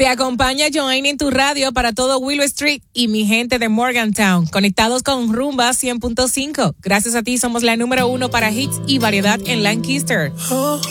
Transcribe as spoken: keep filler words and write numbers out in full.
Te acompaña Joanne en tu radio para todo Willow Street y mi gente de Morgantown. Conectados con Rumba cien punto cinco. Gracias a ti somos la número uno para hits y variedad en Lancaster. Oh,